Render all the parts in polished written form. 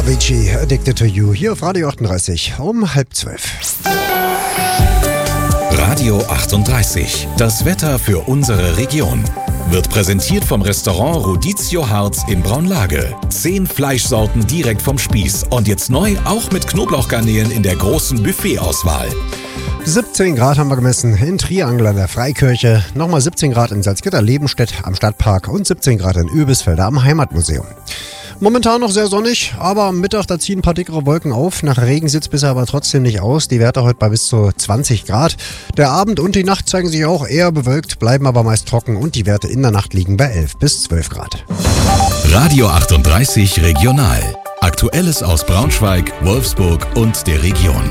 Avicii, Addicted to You, hier auf Radio 38 um 11:30. Radio 38, das Wetter für unsere Region. Wird präsentiert vom Restaurant Rodizio Harz in Braunlage. 10 Fleischsorten direkt vom Spieß. Und jetzt neu auch mit Knoblauchgarnelen in der großen Buffetauswahl. 17 Grad haben wir gemessen in Triangel an der Freikirche, nochmal 17 Grad in Salzgitter-Lebenstedt am Stadtpark und 17 Grad in Öbisfelder am Heimatmuseum. Momentan noch sehr sonnig, aber am Mittag da ziehen ein paar dickere Wolken auf. Nach Regen sieht es bisher aber trotzdem nicht aus. Die Werte heute bei bis zu 20 Grad. Der Abend und die Nacht zeigen sich auch eher bewölkt, bleiben aber meist trocken und die Werte in der Nacht liegen bei 11 bis 12 Grad. Radio 38 Regional. Aktuelles aus Braunschweig, Wolfsburg und der Region.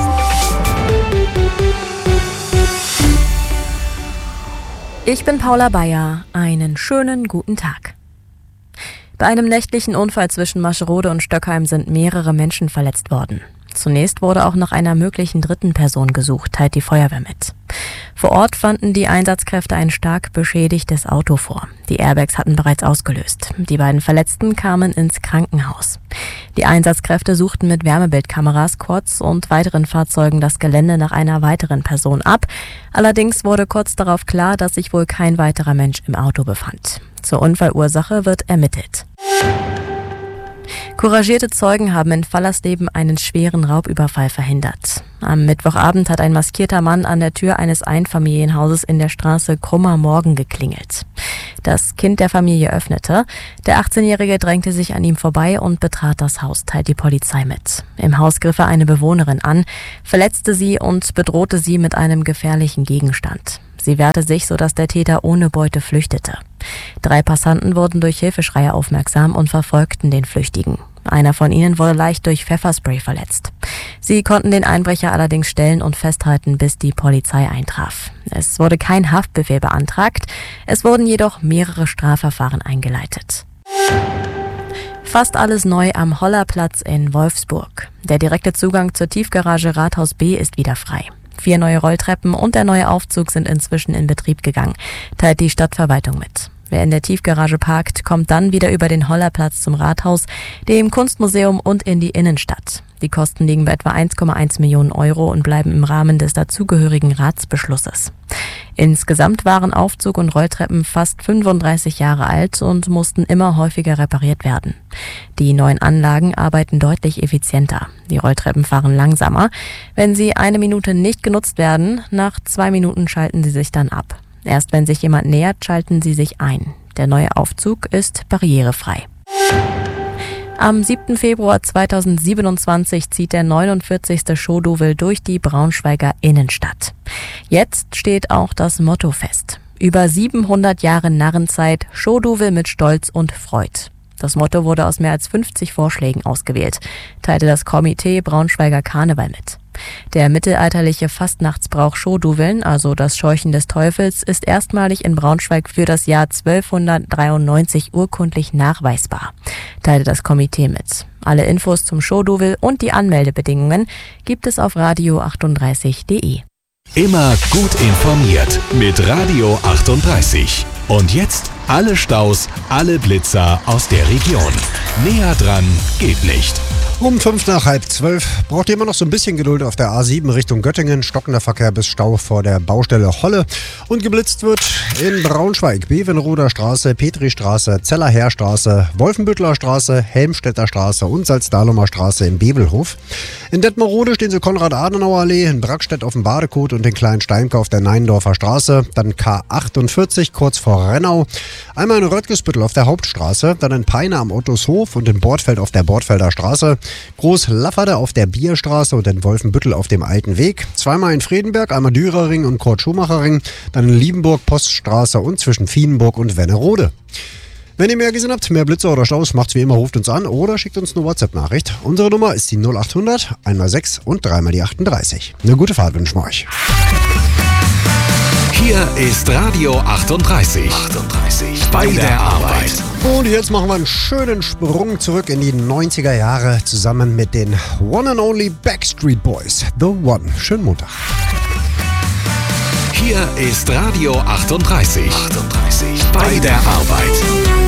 Ich bin Paula Bayer. Einen schönen guten Tag. Bei einem nächtlichen Unfall zwischen Mascherode und Stöckheim sind mehrere Menschen verletzt worden. Zunächst wurde auch nach einer möglichen dritten Person gesucht, teilt die Feuerwehr mit. Vor Ort fanden die Einsatzkräfte ein stark beschädigtes Auto vor. Die Airbags hatten bereits ausgelöst. Die beiden Verletzten kamen ins Krankenhaus. Die Einsatzkräfte suchten mit Wärmebildkameras, Quads und weiteren Fahrzeugen das Gelände nach einer weiteren Person ab. Allerdings wurde kurz darauf klar, dass sich wohl kein weiterer Mensch im Auto befand. Zur Unfallursache wird ermittelt. Couragierte Zeugen haben in Fallersleben einen schweren Raubüberfall verhindert. Am Mittwochabend hat ein maskierter Mann an der Tür eines Einfamilienhauses in der Straße Krummer Morgen geklingelt. Das Kind der Familie öffnete. Der 18-Jährige drängte sich an ihm vorbei und betrat das Haus, teilt die Polizei mit. Im Haus griff er eine Bewohnerin an, verletzte sie und bedrohte sie mit einem gefährlichen Gegenstand. Sie wehrte sich, sodass der Täter ohne Beute flüchtete. 3 Passanten wurden durch Hilfeschreie aufmerksam und verfolgten den Flüchtigen. Einer von ihnen wurde leicht durch Pfefferspray verletzt. Sie konnten den Einbrecher allerdings stellen und festhalten, bis die Polizei eintraf. Es wurde kein Haftbefehl beantragt, es wurden jedoch mehrere Strafverfahren eingeleitet. Fast alles neu am Hollerplatz in Wolfsburg. Der direkte Zugang zur Tiefgarage Rathaus B ist wieder frei. 4 neue Rolltreppen und der neue Aufzug sind inzwischen in Betrieb gegangen, teilt die Stadtverwaltung mit. Wer in der Tiefgarage parkt, kommt dann wieder über den Hollerplatz zum Rathaus, dem Kunstmuseum und in die Innenstadt. Die Kosten liegen bei etwa 1,1 Millionen Euro und bleiben im Rahmen des dazugehörigen Ratsbeschlusses. Insgesamt waren Aufzug und Rolltreppen fast 35 Jahre alt und mussten immer häufiger repariert werden. Die neuen Anlagen arbeiten deutlich effizienter. Die Rolltreppen fahren langsamer. Wenn sie 1 Minute nicht genutzt werden, nach 2 Minuten schalten sie sich dann ab. Erst wenn sich jemand nähert, schalten sie sich ein. Der neue Aufzug ist barrierefrei. Am 7. Februar 2027 zieht der 49. Show-Douvel durch die Braunschweiger Innenstadt. Jetzt steht auch das Motto fest. Über 700 Jahre Narrenzeit, Show-Douvel mit Stolz und Freud. Das Motto wurde aus mehr als 50 Vorschlägen ausgewählt, teilte das Komitee Braunschweiger Karneval mit. Der mittelalterliche Fastnachtsbrauch Show-Douveln, also das Scheuchen des Teufels, ist erstmalig in Braunschweig für das Jahr 1293 urkundlich nachweisbar, teilte das Komitee mit. Alle Infos zum Show-Douvel und die Anmeldebedingungen gibt es auf radio38.de. Immer gut informiert mit Radio 38. Und jetzt alle Staus, alle Blitzer aus der Region. Näher dran geht nicht. Um 5 nach halb 12 braucht ihr immer noch so ein bisschen Geduld auf der A7 Richtung Göttingen. Stockender Verkehr bis Stau vor der Baustelle Holle. Und geblitzt wird in Braunschweig, Bevenroder Straße, Petristraße, Zellerheerstraße, Wolfenbüttler Straße, Helmstedter Straße und Salzdahlumer Straße im Bebelhof. In Detmerode stehen sie Konrad-Adenauer-Allee, in Brackstedt auf dem Badekot und in Kleinsteinke auf der Neinendorfer Straße. Dann K48 kurz vor Rennau. Einmal in Röttgesbüttel auf der Hauptstraße, dann in Peine am Ottushof und in Bortfeld auf der Bortfelder Straße. Groß-Lafferde auf der Bierstraße und in Wolfenbüttel auf dem Alten Weg. Zweimal in Fredenberg, einmal Dürerring und Kurt-Schumacher-Ring. Dann in Liebenburg, Poststraße und zwischen Vienenburg und Wennerode. Wenn ihr mehr gesehen habt, mehr Blitzer oder Staus, macht's wie immer, ruft uns an oder schickt uns eine WhatsApp-Nachricht. Unsere Nummer ist die 0800 1x6 und 3x die 38. Eine gute Fahrt wünschen wir euch. Hier ist Radio 38. Bei der Arbeit. Und jetzt machen wir einen schönen Sprung zurück in die 90er Jahre zusammen mit den One and Only Backstreet Boys. The One. Schönen Montag. Hier ist Radio 38. Bei der Arbeit.